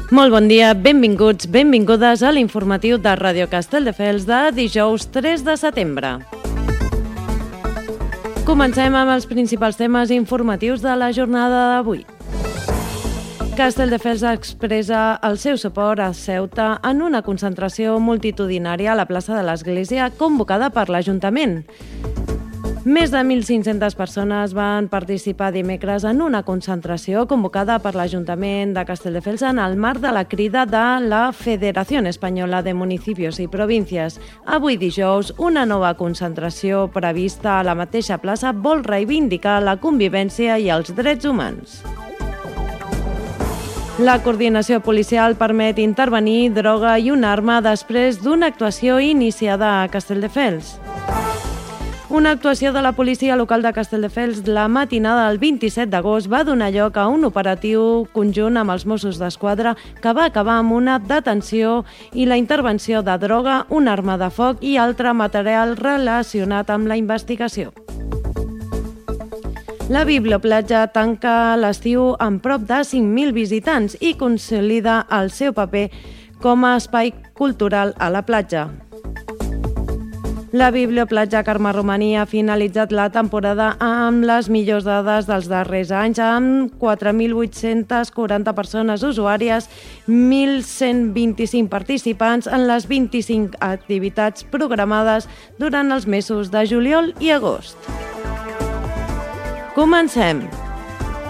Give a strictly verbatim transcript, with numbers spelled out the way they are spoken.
Molt bon dia, benvinguts, benvingudes a l'informatiu de Ràdio Castelldefels de dijous tres de setembre. Comencem amb els principals temes informatius de la jornada d'avui. Castelldefels expressa el seu suport a Ceuta en una concentració multitudinària a la plaça de l'Església convocada per l'Ajuntament. Més de mil cinc-centes persones van participar dimecres en una concentració convocada per l'Ajuntament de Castelldefels en el marc de la crida de la Federació Espanyola de Municipios i Províncies. Avui dijous, una nova concentració prevista a la mateixa plaça vol reivindicar la convivència i els drets humans. La coordinació policial permet intervenir droga i una arma després d'una actuació iniciada a Castelldefels. Una actuació de la policia local de Castelldefels la matinada del vint-i-set d'agost va donar lloc a un operatiu conjunt amb els Mossos d'Esquadra que va acabar amb una detenció i la intervenció de droga, una arma de foc i altre material relacionat amb la investigació. La Biblioplatja tanca l'estiu amb prop de cinc mil visitants i consolida el seu paper com a espai cultural a la platja. La Biblioplatja Carme Romaní ha finalitzat la temporada amb les millors dades dels darrers anys, amb quatre mil vuit-cents quaranta persones usuàries, mil cent vint-i-cinc participants en les vint-i-cinc activitats programades durant els mesos de juliol i agost. Comencem!